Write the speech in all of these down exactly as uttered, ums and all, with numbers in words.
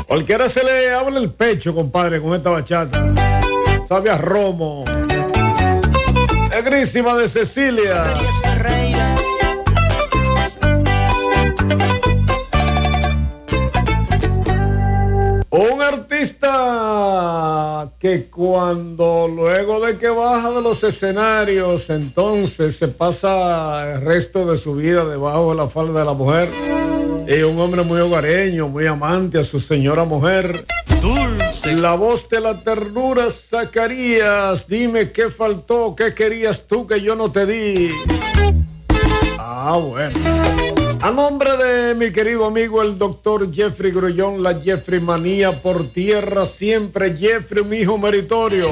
Cualquiera se le habla el pecho, compadre, con esta bachata. Sabe a romo. Negrísima de Cecilia. Un artista que cuando luego de que baja de los escenarios, entonces se pasa el resto de su vida debajo de la falda de la mujer. Y un hombre muy hogareño, muy amante a su señora mujer. Dulce. La voz de la ternura, Zacarías. Dime qué faltó, qué querías tú que yo no te di. Ah, bueno. A nombre de mi querido amigo el doctor Jeffrey Grullón, la Jeffrey manía por tierra siempre. Jeffrey, un hijo meritorio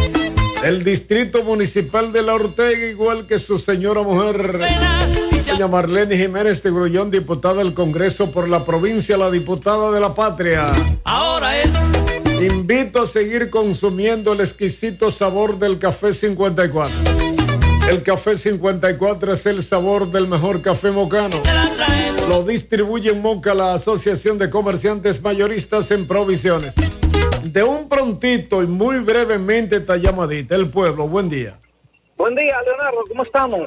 del Distrito Municipal de La Ortega, igual que su señora mujer, doña Marlene Jiménez de Grullón, diputada del Congreso por la provincia, la diputada de la patria. Ahora es. Invito a seguir consumiendo el exquisito sabor del café cincuenta y cuatro. El café cincuenta y cuatro es el sabor del mejor café mocano. Lo distribuye en Moca la Asociación de Comerciantes Mayoristas en Provisiones. De un prontito y muy brevemente esta llamadita, el pueblo, buen día. Buen día, Leonardo, ¿cómo estamos?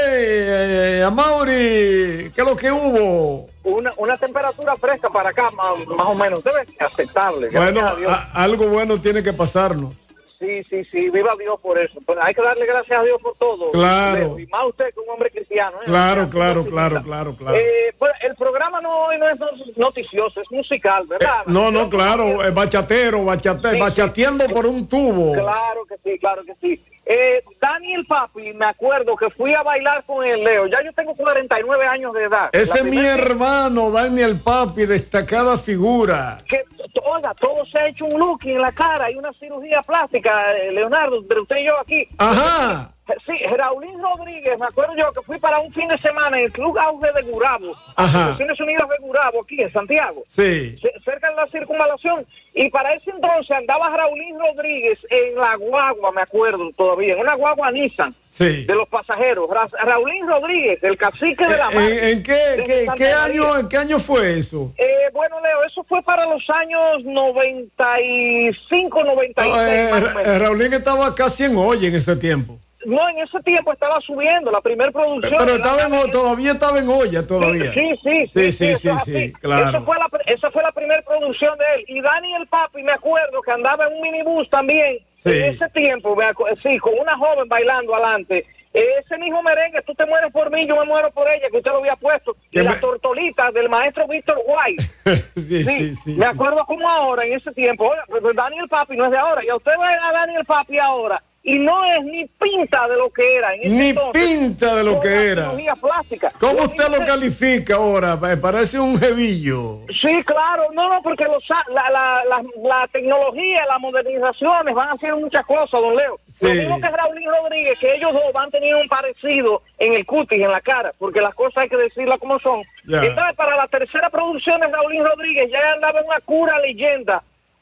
¡Hey, Amaury! ¿Qué es lo que hubo? Una, una temperatura fresca para acá, más, más o menos, debe ser aceptable. Bueno, a, algo bueno tiene que pasarnos. Sí, sí, sí, viva Dios por eso. Pero hay que darle gracias a Dios por todo. Claro. Y más usted que un hombre cristiano. ¿eh? Claro, claro, claro, claro, claro. Eh, pues, el programa no, no es noticioso, es musical, ¿verdad? Eh, no, no, claro, es bachatero, bachate, sí, bachateando sí, por un tubo. Claro que sí, claro que sí. Eh, Daniel Papi, me acuerdo que fui a bailar con el Leo. Ya yo tengo cuarenta y nueve años de edad. Ese es mi hermano, Daniel Papi, destacada figura. Que, oiga, todo se ha hecho un looking en la cara y una cirugía plástica, Leonardo, entre usted y yo aquí. Ajá. Sí, Raulín Rodríguez, me acuerdo yo que fui para un fin de semana en el Club Auge de Gurabo, Naciones Unidas de Gurabo, aquí en Santiago, sí, c- cerca de la circunvalación, y para ese entonces andaba Raulín Rodríguez en la guagua, me acuerdo todavía, en una guagua Nissan, sí, de los pasajeros. Ra- Raulín Rodríguez, el cacique de la ¿En, en qué, qué, qué año, en qué año fue eso? Eh, bueno, Leo, eso fue para los años noventa y cinco, noventa y seis, eh, más o menos. eh, Raulín estaba casi en olla en ese tiempo. No, en ese tiempo estaba subiendo la primera producción. Pero estaba en, todavía estaba en olla, todavía. Sí, sí, sí, sí, sí, sí, sí, sí, claro. Esa fue, la, esa fue la primera producción de él. Y Daniel Papi, me acuerdo que andaba en un minibús también, sí, en ese tiempo, me acu- sí, con una joven bailando adelante. Ese mismo merengue, tú te mueres por mí, yo me muero por ella, que usted lo había puesto. Y me... la tortolita del maestro Víctor White. sí, sí, sí, sí. Me acuerdo como ahora, en ese tiempo. Oiga, pero Daniel Papi no es de ahora. Y a usted ve a Daniel Papi ahora, y no es ni pinta de lo que era. En ese ni entonces, pinta de lo que era. Plástica. ¿Cómo usted lo califica ahora? Me parece un jevillo. Sí, claro. No, no, porque los, la, la, la, la tecnología, las modernizaciones van haciendo muchas cosas, don Leo. Sí. Lo mismo que Raulín Rodríguez, que ellos dos van teniendo un parecido en el cutis, en la cara, porque las cosas hay que decirlas como son. Yeah. Entonces, para la tercera producción de Raulín Rodríguez, ya andaba en una cura leyenda,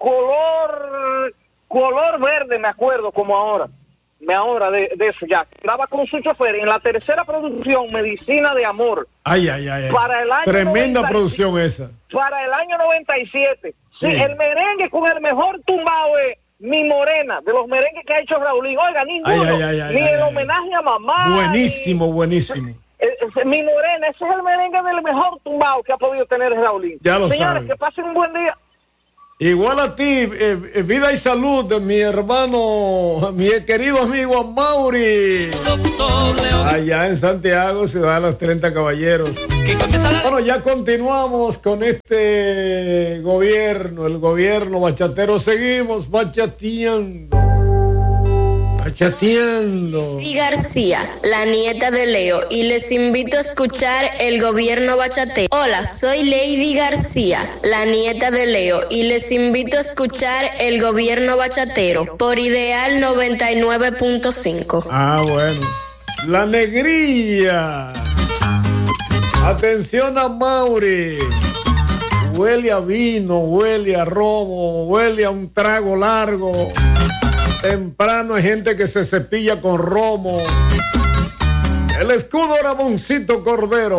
color... color verde, me acuerdo, como ahora. Me ahora de, de eso ya. Andaba con su chofer en la tercera producción, Medicina de Amor. Ay, ay, ay. ay. Para el año Tremenda noventa producción esa. Para el año noventa y siete. Sí, sí, el merengue con el mejor tumbado es Mi Morena, de los merengues que ha hecho Raulín. Oiga, ninguno. Ay, ay, ay, ay, ni ay, el ay, homenaje a mamá. Buenísimo, ni... buenísimo. Mi Morena, ese es el merengue del mejor tumbado que ha podido tener Raulín. Ya lo Señores, saben. que pasen un buen día. Igual a ti, eh, eh, vida y salud de mi hermano, mi querido amigo Amaury, allá en Santiago, ciudad de los treinta caballeros. Bueno, ya continuamos con este gobierno, el gobierno bachatero, seguimos bachateando. Bachateando. Y García, la nieta de Leo, y les invito a escuchar el gobierno bachatero. Hola, soy Lady García, la nieta de Leo, y les invito a escuchar el gobierno bachatero por Ideal noventa y nueve punto cinco. Ah, bueno. La negría. Atención a Mauri. Huele a vino, huele a romo, huele a un trago largo. Temprano hay gente que se cepilla con romo. El escudo Ramoncito Cordero.